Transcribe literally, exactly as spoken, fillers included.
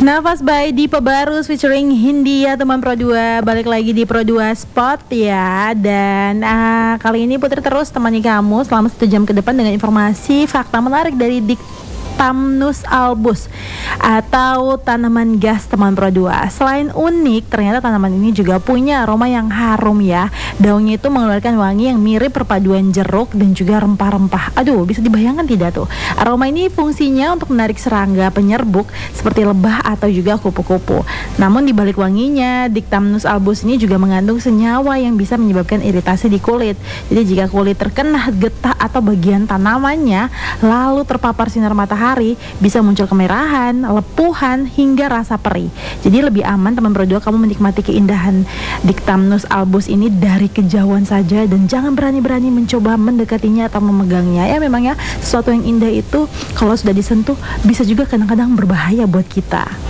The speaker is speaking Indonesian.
Nafas by Dipa Barus featuring Hindia teman Pro dua. Balik lagi di Pro dua Spot ya. Dan uh, kali ini Putri terus temani kamu selama satu jam ke depan dengan informasi fakta menarik dari Dictamnus albus atau tanaman gas teman Pro dua. Selain unik, ternyata tanaman ini juga punya aroma yang harum ya. Daunnya itu mengeluarkan wangi yang mirip perpaduan jeruk dan juga rempah-rempah. Aduh, bisa dibayangkan tidak tuh? Aroma ini fungsinya untuk menarik serangga penyerbuk seperti lebah atau juga kupu-kupu. Namun di balik wanginya, Dictamnus albus ini juga mengandung senyawa yang bisa menyebabkan iritasi di kulit. Jadi jika kulit terkena getah atau bagian tanamannya lalu terpapar sinar matahari, bisa muncul kemerahan, lepuhan hingga rasa perih. Jadi lebih aman teman Pro dua kamu menikmati keindahan Dictamnus albus ini dari kejauhan saja dan jangan berani-berani mencoba mendekatinya atau memegangnya. Ya memang ya, sesuatu yang indah itu kalau sudah disentuh bisa juga kadang-kadang berbahaya buat kita.